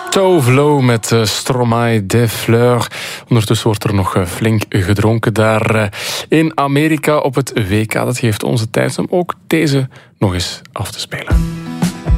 Tovlo met Stromae des Fleurs. Ondertussen wordt er nog flink gedronken daar in Amerika op het WK. Dat geeft onze tijd om ook deze nog eens af te spelen.